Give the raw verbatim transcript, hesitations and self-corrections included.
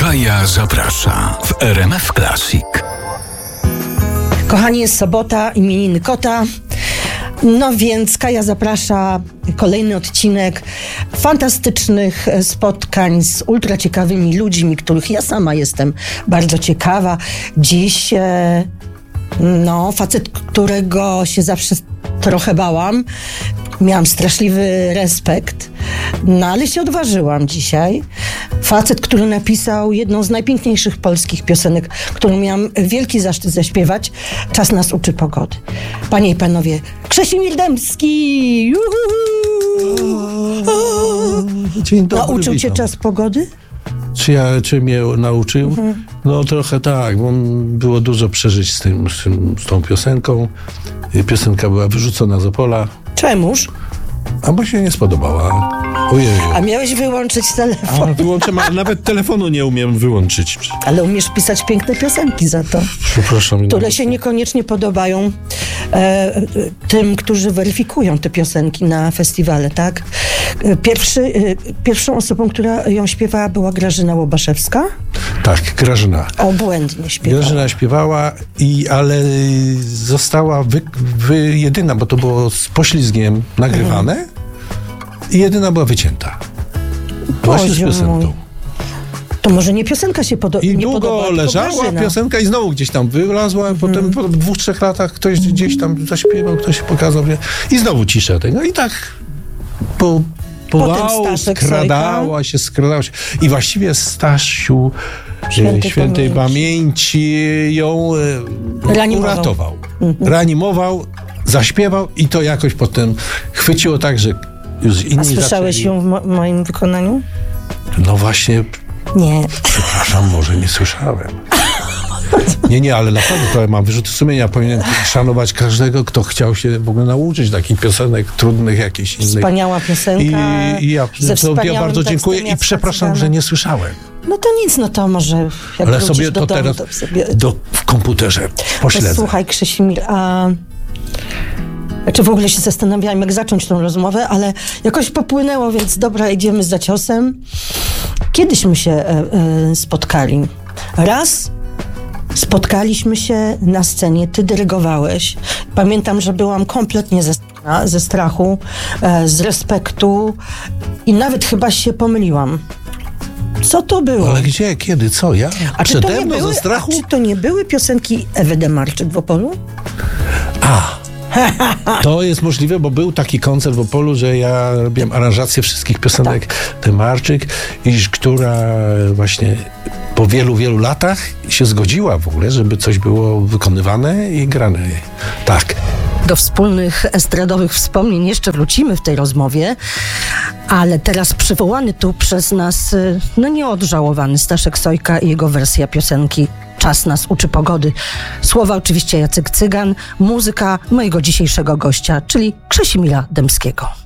Kaja zaprasza w R M F Classic. Kochani, jest sobota, imieniny kota. No więc Kaja zaprasza kolejny odcinek fantastycznych spotkań z ultra ciekawymi ludźmi, których ja sama jestem bardzo ciekawa. Dziś e, no, facet, którego się zawsze trochę bałam. Miałam straszliwy respekt, no ale się odważyłam dzisiaj. Facet, który napisał jedną z najpiękniejszych polskich piosenek, którą miałam wielki zaszczyt zaśpiewać. Czas nas uczy pogody. Panie i panowie, Krzesimir Dębski! Dzień dobry, Nauczył cię witam. czas pogody? Czy ja czy mnie nauczył? Mhm. No trochę tak, bo było dużo przeżyć z, tym, z, tym, z tą piosenką. Piosenka była wyrzucona z Opola, Czemuż? a bo się nie spodobała. Ojej. A miałeś wyłączyć telefon. A wyłączę, a nawet telefonu nie umiem wyłączyć. Ale umiesz pisać piękne piosenki za to, Przepraszam. które nawet. się niekoniecznie podobają e, tym, którzy weryfikują te piosenki na festiwale, tak? Pierwszy, e, pierwszą osobą, która ją śpiewała, była Grażyna Łobaszewska. Tak, Grażyna. Obłędnie śpiewała. Grażyna śpiewała, i, ale została wy, wy, jedyna, bo to było z poślizgiem nagrywane mhm. i jedyna była wycięta. Właśnie z Boże piosenką. mój. To może nie piosenka się podo- I nie długo podoba, tylko leżała Grażyna. piosenka i znowu gdzieś tam wylazła, mm. potem po dwóch, trzech latach ktoś gdzieś tam zaśpiewał, ktoś się pokazał i znowu cisza tego. I tak po, powału Staszek skradała Sojka. się, skradała się. I właściwie Stasiu Świętej, świętej pamięci. pamięci ją e, Reanimował. uratował. Mhm. Reanimował, zaśpiewał i to jakoś potem chwyciło tak, że już inni A słyszałeś zaczęli... ją w mo- moim wykonaniu? No właśnie... Nie. Przepraszam, może nie słyszałem. Nie, nie, ale naprawdę to mam wyrzuty sumienia. Powinienem szanować każdego, kto chciał się w ogóle nauczyć takich piosenek trudnych, jakichś innych. Wspaniała piosenka. I, i ja, ze to ja wspaniałym bardzo tekstem dziękuję i Jacka przepraszam, Cygana. że nie słyszałem. No to nic, no to może jak Ale wrócisz sobie do to domu, teraz to sobie... do, w komputerze pośledzę. No, słuchaj, Krzesimir, a... Znaczy w ogóle się zastanawiałam, jak zacząć tą rozmowę, ale jakoś popłynęło, więc dobra, idziemy za ciosem. Kiedyśmy się e, e, spotkali. Raz spotkaliśmy się na scenie, ty dyrygowałeś. Pamiętam, że byłam kompletnie ze, ze strachu, e, z respektu i nawet chyba się pomyliłam. Co to było? Ale gdzie, kiedy, co, ja? A czy, to Przede nie mną były, ze strachu? a czy to nie były piosenki Ewy Demarczyk w Opolu? A, to jest możliwe, bo był taki koncert w Opolu, że ja robiłem aranżację wszystkich piosenek Tak. Demarczyk, iż która właśnie po wielu, wielu latach się zgodziła w ogóle, żeby coś było wykonywane i grane. Tak. Do wspólnych estradowych wspomnień jeszcze wrócimy w tej rozmowie, ale teraz przywołany tu przez nas, no nieodżałowany Staszek Sojka i jego wersja piosenki Czas nas uczy pogody. Słowa oczywiście Jacek Cygan, muzyka mojego dzisiejszego gościa, czyli Krzesimira Dębskiego.